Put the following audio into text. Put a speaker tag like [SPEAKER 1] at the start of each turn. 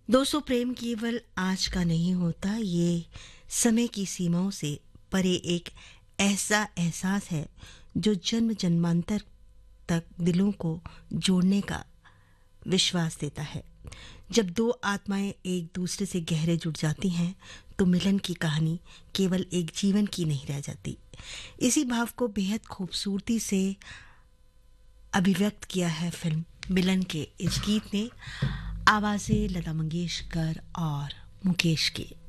[SPEAKER 1] दोस्तों, प्रेम केवल आज का नहीं होता, ये समय की सीमाओं से परे एक ऐसा एहसास है जो जन्म जन्मांतर तक दिलों को जोड़ने का विश्वास देता है। जब दो आत्माएं एक दूसरे से गहरे जुड़ जाती हैं तो मिलन की कहानी केवल एक जीवन की नहीं रह जाती। इसी भाव को बेहद खूबसूरती से अभिव्यक्त किया है फिल्म मिलन के इस गीत ने। आवाजें लता मंगेशकर और मुकेश की।